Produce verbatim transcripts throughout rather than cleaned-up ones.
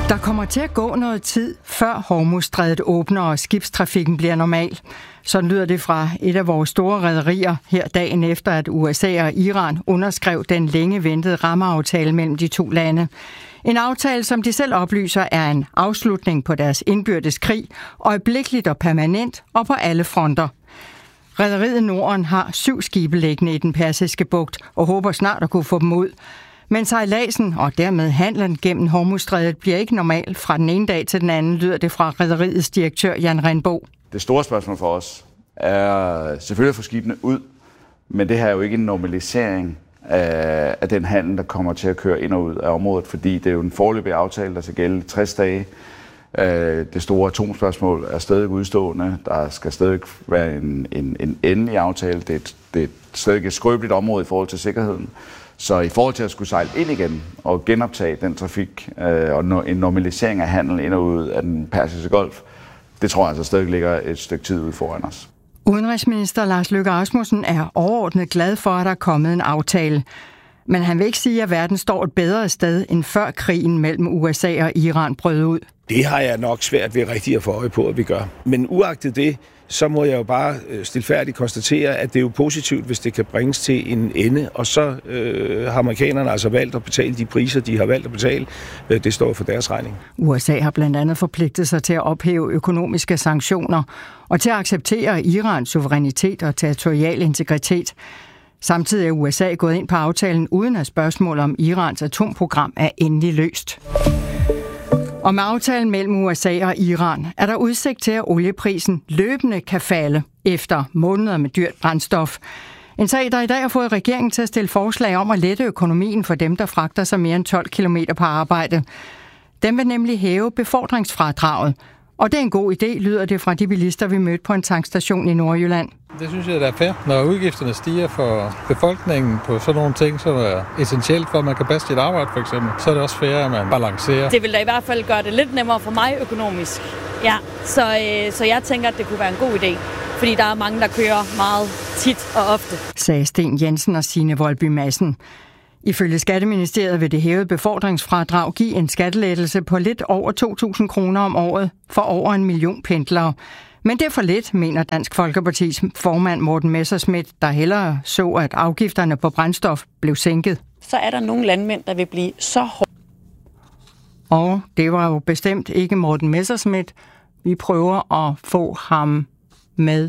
Der kommer til at gå noget tid, før Hormuzstrædet åbner og skibstrafikken bliver normal. Sådan lyder det fra et af vores store rederier her dagen efter, at U S A og Iran underskrev den længe ventede rammeaftale mellem de to lande. En aftale, som de selv oplyser, er en afslutning på deres indbyrdes krig, øjeblikkeligt og permanent og på alle fronter. Rederiet Norden har syv skibe liggende i den Persiske Bugt og håber snart at kunne få dem ud. Men sejladsen og dermed handlen gennem Hormuzstrædet bliver ikke normal fra den ene dag til den anden, lyder det fra rederiets direktør Jan Rindbo. Det store spørgsmål for os er selvfølgelig at få skibene ud, men det her er jo ikke en normalisering af, af den handel, der kommer til at køre ind og ud af området, fordi det er jo en foreløbig aftale, der skal gælde tres dage. Det store atomspørgsmål er stadig udstående. Der skal stadig være en, en, en endelig aftale. Det er, et, det er stadig et skrøbeligt område i forhold til sikkerheden. Så i forhold til at skulle sejle ind igen og genoptage den trafik øh, og en normalisering af handel ind og ud af den Persiske Golf, det tror jeg altså stadig ligger et stykke tid ude foran os. Udenrigsminister Lars Løkke Rasmussen er overordnet glad for, at der er kommet en aftale. Men han vil ikke sige, at verden står et bedre sted end før krigen mellem U S A og Iran brød ud. Det har jeg nok svært ved rigtig at få øje på, at vi gør. Men uagtet det, så må jeg jo bare stilfærdigt konstatere, at det er jo positivt, hvis det kan bringes til en ende. Og så øh, har amerikanerne altså valgt at betale de priser, de har valgt at betale. Det står for deres regning. U S A har blandt andet forpligtet sig til at ophæve økonomiske sanktioner og til at acceptere Irans suverænitet og territorial integritet. Samtidig er U S A gået ind på aftalen uden at spørgsmål om Irans atomprogram er endelig løst. Og med aftalen mellem U S A og Iran er der udsigt til, at olieprisen løbende kan falde efter måneder med dyrt brændstof. En sag, der i dag har fået regeringen til at stille forslag om at lette økonomien for dem, der fragter sig mere end tolv kilometer på arbejde. Den vil nemlig hæve befordringsfradraget. Og det er en god idé, lyder det fra de bilister, vi mødte på en tankstation i Nordjylland. Det synes jeg, der er fair. Når udgifterne stiger for befolkningen på sådan nogle ting, som er essentielt for, at man kan passe sit arbejde for eksempel, så er det også fair, at man balancerer. Det vil da i hvert fald gøre det lidt nemmere for mig økonomisk. Ja, så, øh, så jeg tænker, at det kunne være en god idé. Fordi der er mange, der kører meget tit og ofte. Sagde Sten Jensen og Signe Voldby Madsen. Ifølge Skatteministeriet vil det hævede befordringsfradrag give en skattelettelse på lidt over to tusind kroner om året for over en million pendlere. Men det er for lidt, mener Dansk Folkepartis formand Morten Messerschmidt, der hellere så, at afgifterne på brændstof blev sænket. Så er der nogle landmænd, der vil blive så hårde. Og det var jo bestemt ikke Morten Messerschmidt. Vi prøver at få ham med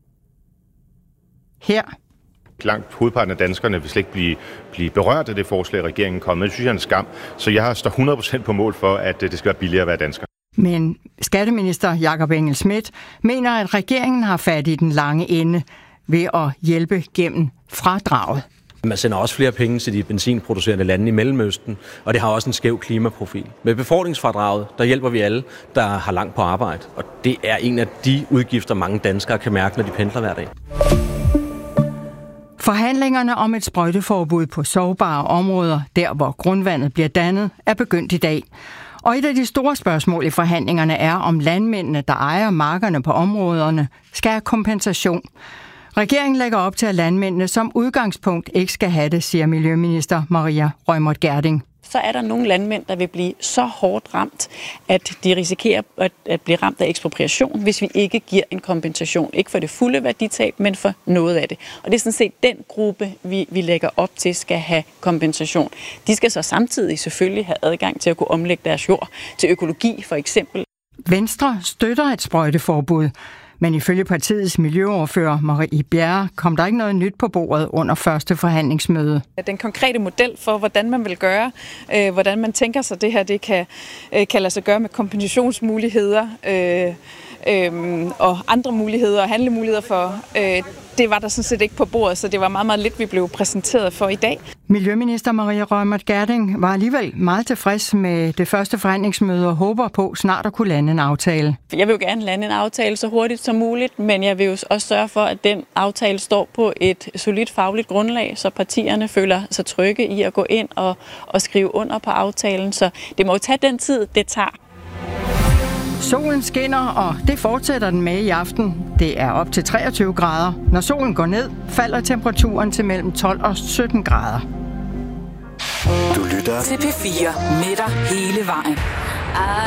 her. Langt hovedparten af danskerne vil slet ikke blive, blive berørt af det forslag, regeringen kom med. Det synes jeg er en skam. Så jeg står hundrede procent på mål for, at det skal være billigere at være dansker. Men skatteminister Jakob Engel-Schmidt mener, at regeringen har fat i den lange ende ved at hjælpe gennem fradraget. Man sender også flere penge til de benzinproducerende lande i Mellemøsten, og det har også en skæv klimaprofil. Med befordringsfradraget, der hjælper vi alle, der har langt på arbejde, og det er en af de udgifter, mange danskere kan mærke, når de pendler hver dag. Forhandlingerne om et sprøjteforbud på sårbare områder, der hvor grundvandet bliver dannet, er begyndt i dag. Og et af de store spørgsmål i forhandlingerne er, om landmændene, der ejer markerne på områderne, skal have kompensation. Regeringen lægger op til, at landmændene som udgangspunkt ikke skal have det, siger Miljøminister Maria Reumert Gjerding. Så er der nogle landmænd, der vil blive så hårdt ramt, at de risikerer at, at blive ramt af ekspropriation, hvis vi ikke giver en kompensation. Ikke for det fulde værditab, men for noget af det. Og det er sådan set den gruppe, vi, vi lægger op til, skal have kompensation. De skal så samtidig selvfølgelig have adgang til at kunne omlægge deres jord til økologi for eksempel. Venstre støtter et sprøjteforbud. Men ifølge partiets miljøordfører Marie Bjerre kom der ikke noget nyt på bordet under første forhandlingsmøde. Den konkrete model for, hvordan man vil gøre, øh, hvordan man tænker sig, det her det kan, øh, kan lade sig gøre med kompensationsmuligheder øh, øh, og andre muligheder og handlemuligheder for, øh, det var der sådan set ikke på bordet, så det var meget, meget lidt, vi blev præsenteret for i dag. Miljøminister Maria Reumert Gjerding var alligevel meget tilfreds med det første forhandlingsmøde og håber på snart at kunne lande en aftale. Jeg vil jo gerne lande en aftale så hurtigt som muligt, men jeg vil jo også sørge for, at den aftale står på et solidt fagligt grundlag, så partierne føler sig trygge i at gå ind og, og skrive under på aftalen. Så det må jo tage den tid, det tager. Solen skinner, og det fortsætter den med i aften. Det er op til treogtyve grader. Når solen går ned, falder temperaturen til mellem tolv og sytten grader. Du lytter til P fire med dig hele vejen. I